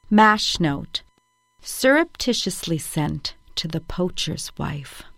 Mash note, surreptitiously sent to the poacher's wife.